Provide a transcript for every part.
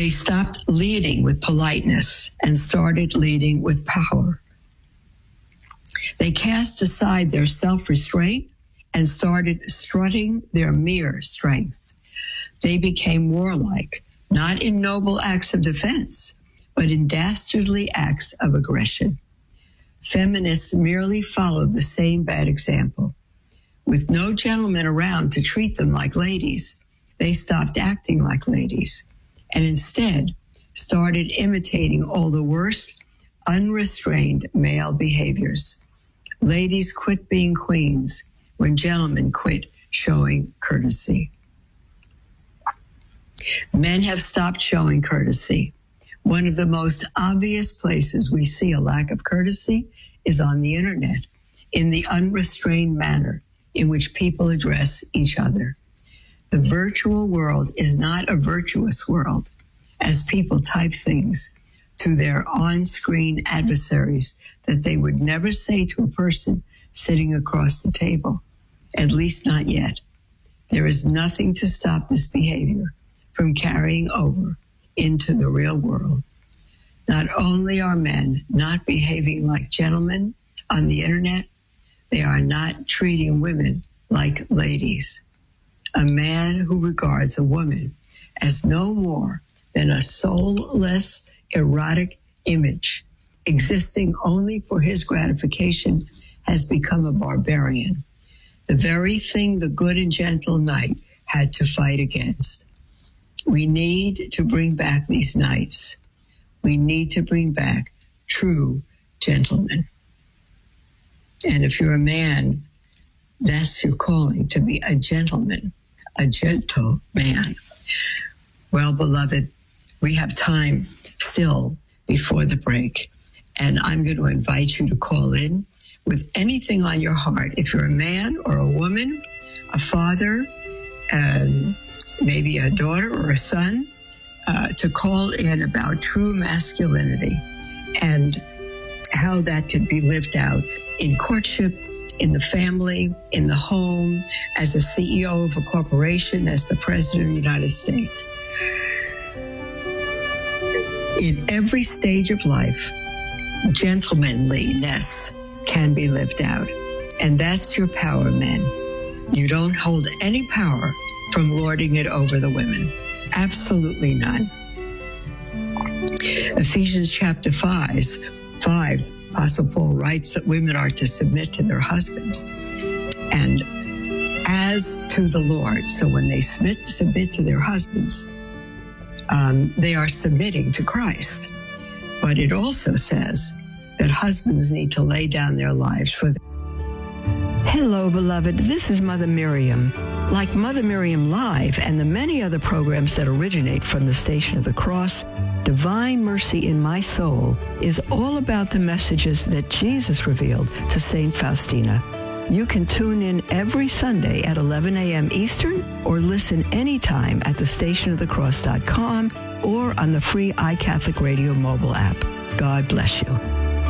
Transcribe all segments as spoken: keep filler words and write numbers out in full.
They stopped leading with politeness and started leading with power. They cast aside their self-restraint and started strutting their mere strength. They became warlike, not in noble acts of defense, but in dastardly acts of aggression. Feminists merely followed the same bad example. With no gentlemen around to treat them like ladies, they stopped acting like ladies and instead started imitating all the worst, unrestrained male behaviors. Ladies quit being queens when gentlemen quit showing courtesy. Men have stopped showing courtesy. One of the most obvious places we see a lack of courtesy is on the internet, in the unrestrained manner in which people address each other. The virtual world is not a virtuous world, as people type things to their on-screen adversaries that they would never say to a person sitting across the table, at least not yet. There is nothing to stop this behavior from carrying over into the real world. Not only are men not behaving like gentlemen on the internet, they are not treating women like ladies. A man who regards a woman as no more than a soulless, erotic image existing only for his gratification has become a barbarian. The very thing the good and gentle knight had to fight against. We need to bring back these knights. We need to bring back true gentlemen. And if you're a man, that's your calling, to be a gentleman, a gentle man. Well, beloved, we have time still before the break, and I'm going to invite you to call in with anything on your heart. If you're a man or a woman, a father, um, maybe a daughter or a son, uh, to call in about true masculinity and how that could be lived out in courtship, in the family, in the home, as a C E O of a corporation, as the President of the United States. In every stage of life, gentlemanliness can be lived out. And that's your power, men. You don't hold any power from lording it over the women. Absolutely none. Ephesians chapter five, five, Apostle Paul writes that women are to submit to their husbands and as to the Lord. So when they submit, submit to their husbands, um, they are submitting to Christ. But it also says that husbands need to lay down their lives for them. Hello, beloved. This is Mother Miriam. Like Mother Miriam Live and the many other programs that originate from the Station of the Cross, Divine Mercy in My Soul is all about the messages that Jesus revealed to Saint Faustina. You can tune in every Sunday at eleven a.m. Eastern or listen anytime at the station of the cross dot com or on the free iCatholic Radio mobile app. God bless you.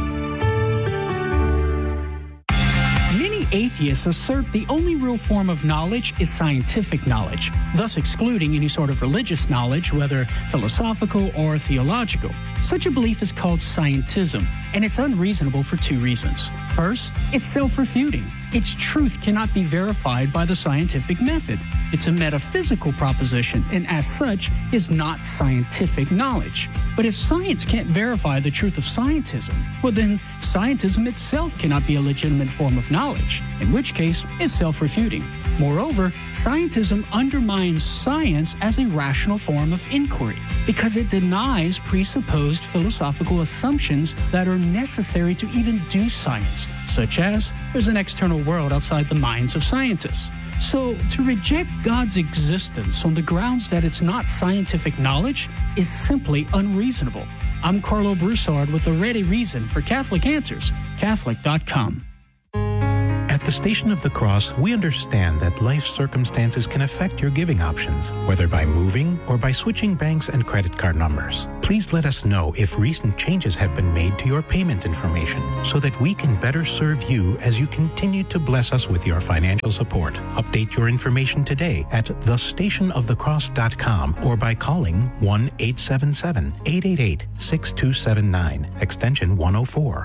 Atheists assert the only real form of knowledge is scientific knowledge, thus excluding any sort of religious knowledge, whether philosophical or theological. Such a belief is called scientism, and it's unreasonable for two reasons. First, it's self-refuting. Its truth cannot be verified by the scientific method. It's a metaphysical proposition, and as such, is not scientific knowledge. But if science can't verify the truth of scientism, well then, scientism itself cannot be a legitimate form of knowledge, in which case, it's self-refuting. Moreover, scientism undermines science as a rational form of inquiry, because it denies presupposed philosophical assumptions that are necessary to even do science, such as there's an external world outside the minds of scientists. So, to reject God's existence on the grounds that it's not scientific knowledge is simply unreasonable. I'm Carlo Broussard with a ready reason for Catholic Answers, Catholic dot com. At the the Station of the Cross, we understand that life circumstances can affect your giving options, whether by moving or by switching banks and credit card numbers. Please let us know if recent changes have been made to your payment information so that we can better serve you as you continue to bless us with your financial support. Update your information today at the station of the cross dot com or by calling one eight seven seven, eight eight eight, six two seven nine, extension one oh four.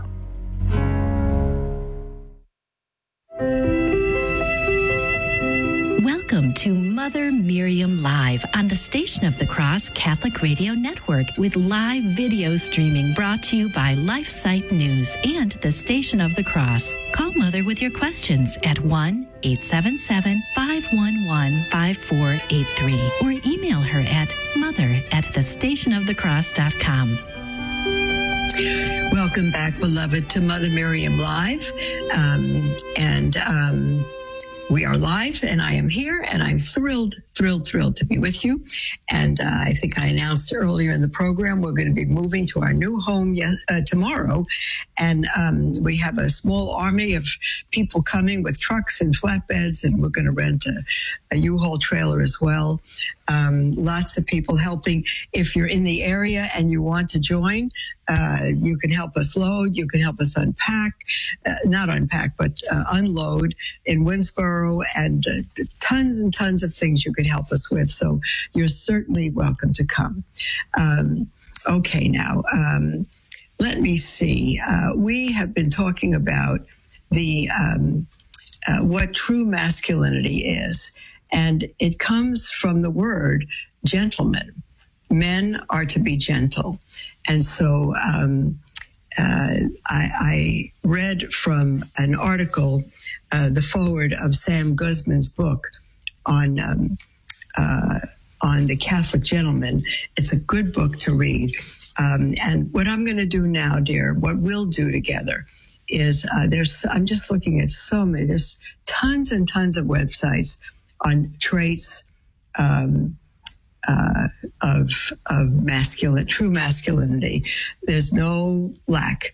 Welcome to Mother Miriam Live on the Station of the Cross Catholic Radio Network with live video streaming brought to you by LifeSite News and the Station of the Cross. Call Mother with your questions at one eight seven seven, five one one, five four eight three or email her at mother at the station of the cross dot com. Welcome back, beloved, to Mother Miriam Live. Um, and um, we are live, and I am here, and I'm thrilled, thrilled, thrilled to be with you. And uh, I think I announced earlier in the program we're going to be moving to our new home yes, uh, tomorrow. And um, we have a small army of people coming with trucks and flatbeds, and we're going to rent a, a U-Haul trailer as well. Um, lots of people helping. If you're in the area and you want to join, uh, you can help us load. You can help us unpack, uh, not unpack, but uh, unload in Winsboro, and uh, tons and tons of things you could help us with. So you're certainly welcome to come. Um, okay, now, um, let me see. Uh, we have been talking about the um, uh, what true masculinity is. And it comes from the word gentleman. Men are to be gentle. And so um, uh, I, I read from an article, uh, the foreword of Sam Guzman's book on um, uh, on the Catholic gentleman. It's a good book to read. Um, and what I'm going to do now, dear, what we'll do together is uh, there's, I'm just looking at so many, there's tons and tons of websites on traits um, uh, of of masculine, true masculinity. There's no lack.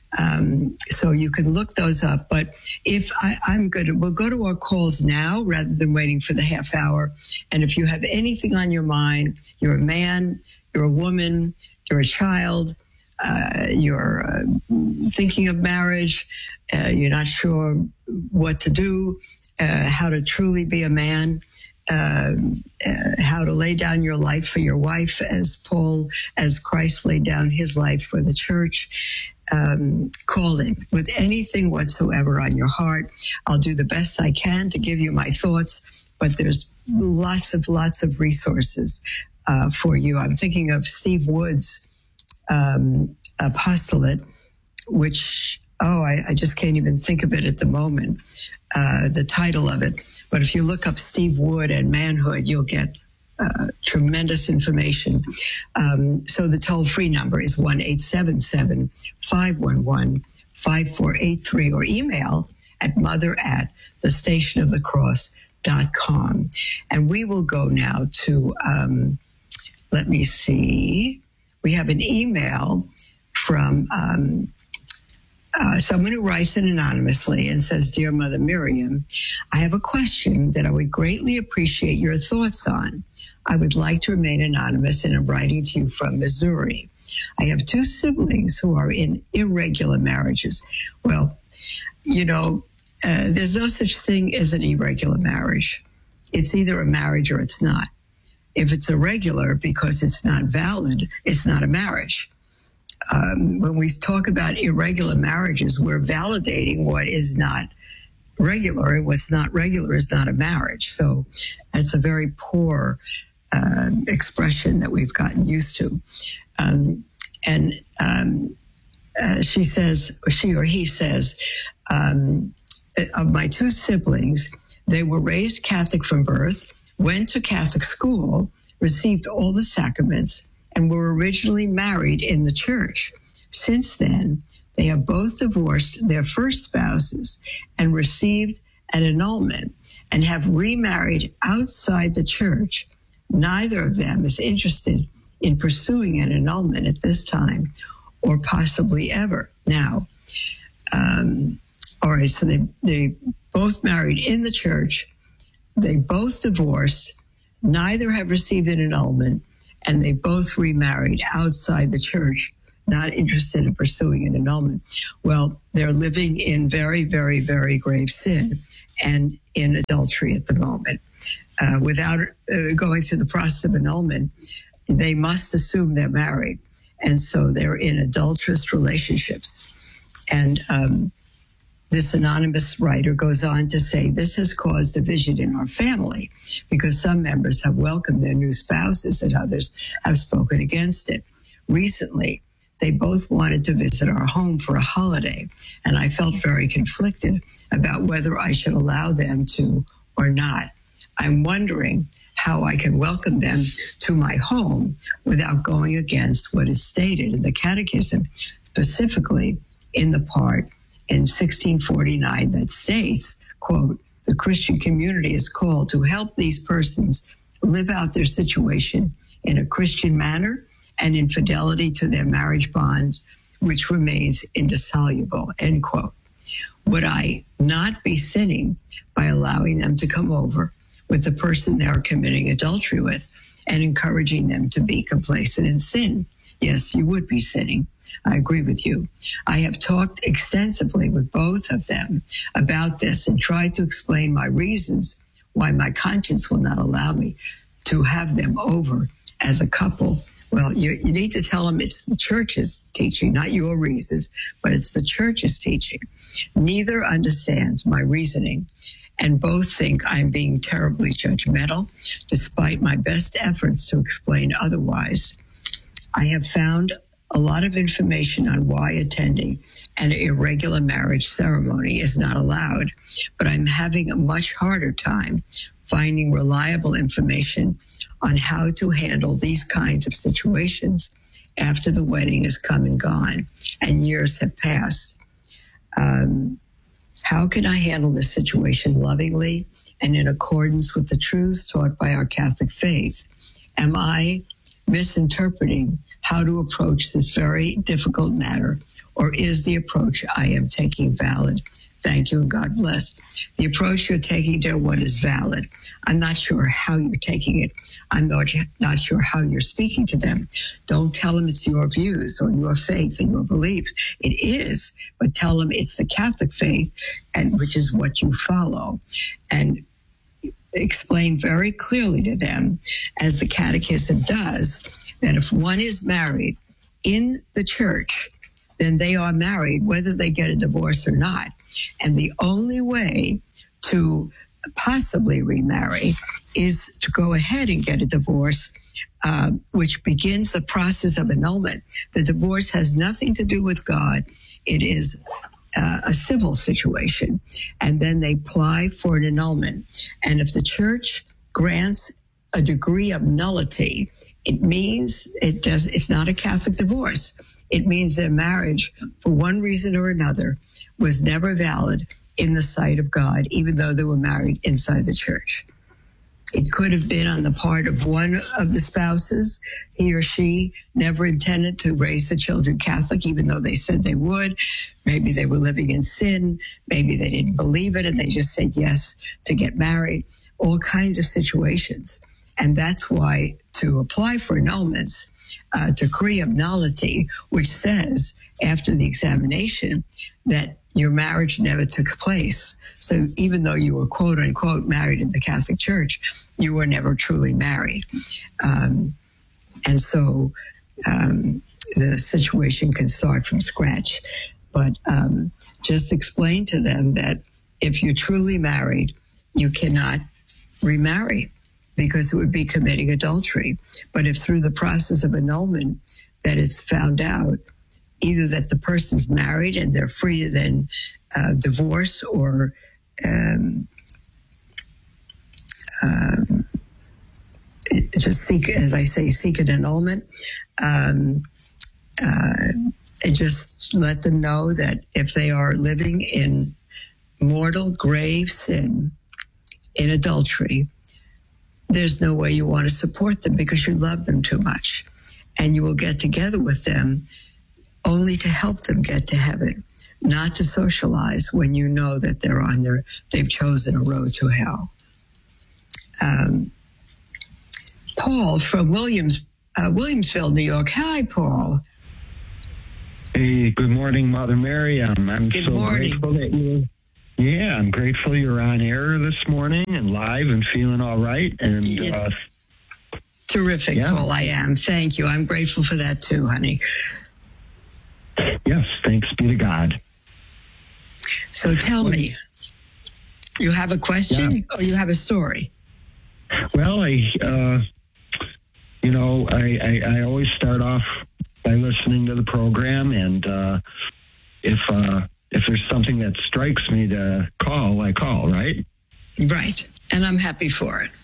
Um, so you can look those up. But if I, I'm good, we'll go to our calls now rather than waiting for the half hour. And if you have anything on your mind, you're a man, you're a woman, you're a child, uh, you're uh, thinking of marriage, uh, you're not sure what to do, Uh, how to truly be a man, uh, uh, how to lay down your life for your wife as Paul, as Christ laid down his life for the church. Um, call in with anything whatsoever on your heart. I'll do the best I can to give you my thoughts, but there's lots of, lots of resources uh, for you. I'm thinking of Steve Wood's um, apostolate, which, oh, I, I just can't even think of it at the moment. Uh, the title of it. But if you look up Steve Wood and manhood, you'll get uh, tremendous information. Um, so the toll-free number is one eight seven seven, five one one, five four eight three or email at mother at the station of the cross dot com. And we will go now to, um, let me see, we have an email from um, Uh, someone who writes in anonymously and says, Dear Mother Miriam, I have a question that I would greatly appreciate your thoughts on. I would like to remain anonymous and I'm writing to you from Missouri. I have two siblings who are in irregular marriages. Well, you know, uh, there's no such thing as an irregular marriage. It's either a marriage or it's not. If it's irregular because it's not valid, it's not a marriage. Um, when we talk about irregular marriages, we're validating what is not regular, and what's not regular is not a marriage. So that's a very poor uh, expression that we've gotten used to. Um, and um, uh, she says, she or he says, um, of my two siblings, they were raised Catholic from birth, went to Catholic school, received all the sacraments, and were originally married in the church. Since then, they have both divorced their first spouses and received an annulment and have remarried outside the church. Neither of them is interested in pursuing an annulment at this time or possibly ever. Now, um, all right, so they, they both married in the church. They both divorced. Neither have received an annulment, and they both remarried outside the church, not interested in pursuing an annulment. Well, they're living in very, very, very grave sin and in adultery at the moment. Uh, without uh, going through the process of annulment, they must assume they're married. And so they're in adulterous relationships. And um, this anonymous writer goes on to say, this has caused division in our family because some members have welcomed their new spouses and others have spoken against it. Recently, they both wanted to visit our home for a holiday, and I felt very conflicted about whether I should allow them to or not. I'm wondering how I can welcome them to my home without going against what is stated in the Catechism, specifically in the part in sixteen forty-nine that states, quote, the Christian community is called to help these persons live out their situation in a Christian manner and in fidelity to their marriage bonds, which remains indissoluble, end quote. Would I not be sinning by allowing them to come over with the person they are committing adultery with and encouraging them to be complacent in sin? Yes, you would be sinning. I agree with you. I have talked extensively with both of them about this and tried to explain my reasons why my conscience will not allow me to have them over as a couple. Well, you, you need to tell them it's the church's teaching, not your reasons, but it's the church's teaching. Neither understands my reasoning, and both think I'm being terribly judgmental, despite my best efforts to explain otherwise. I have found a lot of information on why attending an irregular marriage ceremony is not allowed, but I'm having a much harder time finding reliable information on how to handle these kinds of situations after the wedding has come and gone and years have passed. Um, how can I handle this situation lovingly and in accordance with the truths taught by our Catholic faith? Am I misinterpreting how to approach this very difficult matter, or is the approach I am taking valid? Thank you and God bless. The approach you're taking, dear one, is valid. I'm not sure how you're taking it. I'm not, not sure how you're speaking to them. Don't tell them it's your views or your faith and your beliefs. It is, but tell them it's the Catholic faith, and which is what you follow. And explain very clearly to them, as the Catechism does, that if one is married in the church, then they are married whether they get a divorce or not. And the only way to possibly remarry is to go ahead and get a divorce, uh, which begins the process of annulment. The divorce has nothing to do with God. It is uh, a civil situation. And then they apply for an annulment. And if the church grants a degree of nullity, it means it does, it's not a Catholic divorce. It means their marriage, for one reason or another, was never valid in the sight of God, even though they were married inside the church. It could have been on the part of one of the spouses. He or she never intended to raise the children Catholic, even though they said they would. Maybe they were living in sin. Maybe they didn't believe it and they just said yes to get married. All kinds of situations. And that's why to apply for annulments, uh, decree of nullity, which says after the examination that your marriage never took place. So even though you were quote unquote married in the Catholic Church, you were never truly married. Um, and so um, the situation can start from scratch. But um, just explain to them that if you're truly married, you cannot remarry, because it would be committing adultery. But if through the process of annulment that it's found out either that the person's married and they're free to then uh, divorce, or um, um, just seek, as I say, seek an annulment, um, uh, and just let them know that if they are living in mortal, grave sin, in adultery, there's no way you want to support them because you love them too much. And you will get together with them only to help them get to heaven, not to socialize when you know that they're on their, they've chosen a road to hell. Um, Paul from Williams, uh, Williamsville, New York. Hi, Paul. Hey, good morning, Mother Miriam. I'm Good so morning. grateful that you. Yeah, I'm grateful you're on air this morning and live and feeling all right. And uh, Terrific, yeah. Paul. I am. Thank you. I'm grateful for that too, honey. yes, thanks be to God. So tell me, you have a question Yeah. or you have a story? Well, I, uh, you know, I, I, I always start off by listening to the program, and uh, if uh, if there's something that strikes me to call, I call, right? Right. And I'm happy for it.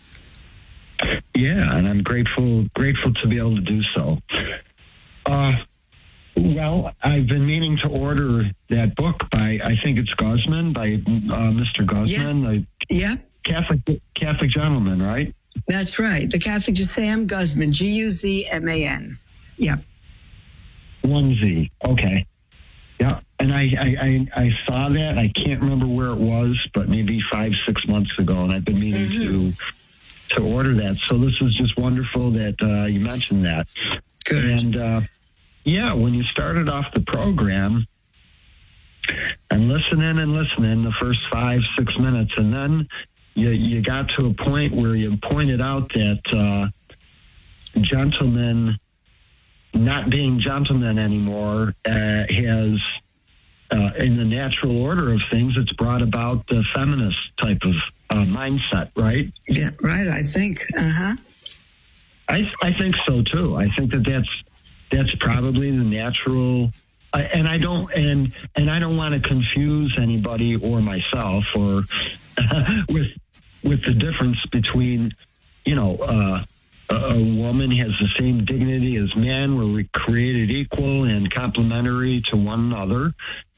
Yeah, and I'm grateful grateful to be able to do so. Uh, well, I've been meaning to order that book by, I think it's Guzman, by uh, Mister Guzman, the Yeah, Catholic Catholic gentleman, right? that's right. The Catholic Sam Guzman, G U Z M A N. Yeah. One Z. Okay. Yeah. And I, I, I, I saw that. I can't remember where it was, but maybe five, six months ago, and I've been meaning Mm-hmm. to to order that. So this is just wonderful that uh, you mentioned that. Good. And uh, yeah, when you started off the program, and listening and listening the first five, six minutes, and then you you got to a point where you pointed out that uh, gentlemen not being gentlemen anymore uh, has, uh, in the natural order of things, it's brought about the feminist type of uh, mindset, right? Yeah, right. I think. Uh huh. I I think so too. I think that that's that's probably the natural. I, and I don't and and I don't want to confuse anybody or myself or with with the difference between, you know, uh, a, a woman has the same dignity as men. We're created equal and complementary to one another.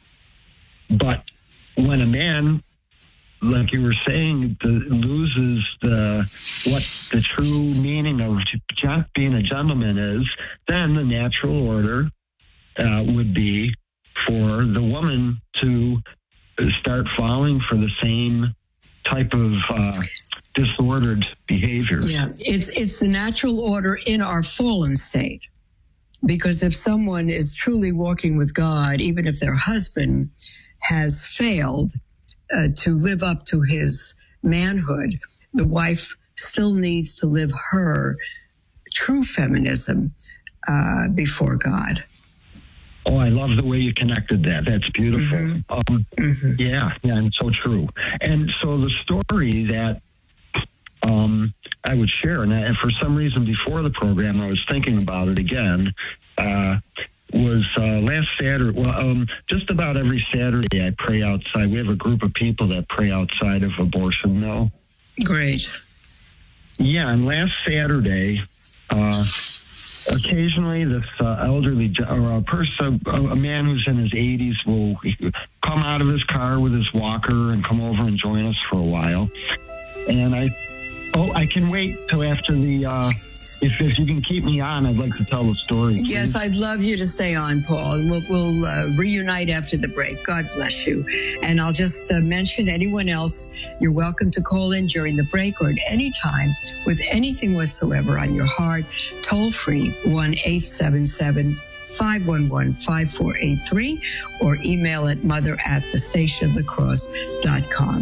But when a man, like you were saying, the, loses the what the true meaning of gen- being a gentleman is, then the natural order uh, would be for the woman to start falling for the same type of uh, disordered behavior. Yeah, it's it's the natural order in our fallen state. Because if someone is truly walking with God, even if their husband has failed uh, to live up to his manhood, the wife still needs to live her true feminism uh, before God. Oh, I love the way you connected that. That's beautiful. Mm-hmm. Um, Mm-hmm. yeah, yeah, and so true. And so the story that um, I would share, and, I, and for some reason before the program, I was thinking about it again, uh, was uh, last Saturday. Well, um, just about every Saturday I pray outside. We have a group of people that pray outside of abortion mill. Great. Yeah, and last Saturday, uh, occasionally this uh, elderly or a person, a man who's in his eighties, will come out of his car with his walker and come over and join us for a while. And I, oh, I can wait till after the. Uh, if, if you can keep me on, I'd like to tell the story. Please. Yes, I'd love you to stay on, Paul, and we'll, we'll uh, reunite after the break. God bless you. And I'll just uh, mention anyone else, you're welcome to call in during the break or at any time with anything whatsoever on your heart. Toll free, one eight seven seven, five one one, five four eight three, or email at mother at the station of the cross dot com.